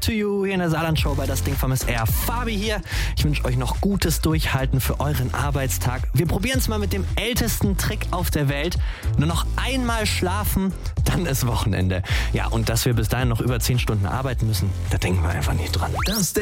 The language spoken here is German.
to you hier in der Saarland-Show bei Das Ding vom SR. Fabi hier. Ich wünsche euch noch gutes Durchhalten für euren Arbeitstag. Wir probieren es mal mit dem ältesten Trick auf der Welt. Nur noch einmal schlafen, dann ist Wochenende. Ja, und dass wir bis dahin noch über 10 Stunden arbeiten müssen, da denken wir einfach nicht dran. Das